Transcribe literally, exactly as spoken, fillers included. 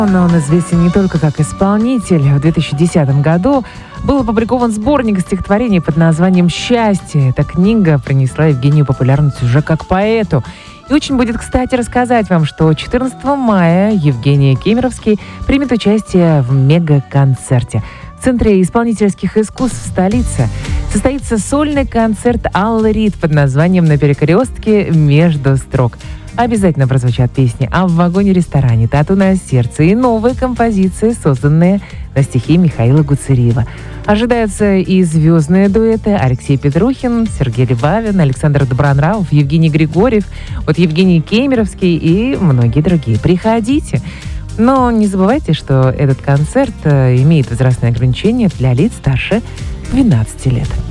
Но он известен не только как исполнитель. В две тысячи десятом году был опубликован сборник стихотворений под названием «Счастье». Эта книга принесла Евгению популярность уже как поэту. И очень будет кстати рассказать вам, что четырнадцатого мая Евгений Кемеровский примет участие в мега-концерте. В Центре исполнительских искусств в столице состоится сольный концерт Аллы Рид под названием «На перекрестке между строк». Обязательно прозвучат песни «А в вагоне-ресторане», «Тату на сердце» и новые композиции, созданные на стихи Михаила Гуцериева. Ожидаются и звездные дуэты: Алексей Петрухин, Сергей Левавин, Александр Добронравов, Евгений Григорьев, вот Евгений Кемеровский и многие другие. Приходите! Но не забывайте, что этот концерт имеет возрастное ограничение для лиц старше двенадцати лет.